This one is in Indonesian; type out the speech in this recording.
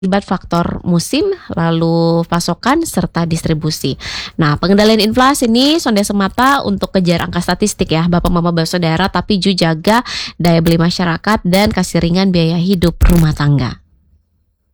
akibat faktor musim, lalu pasokan, serta distribusi. Nah, pengendalian inflasi ini sonde semata untuk kejar angka statistik ya, Bapak Mama Bersaudara, tapi juga jaga daya beli masyarakat dan kasih ringan biaya hidup rumah tangga.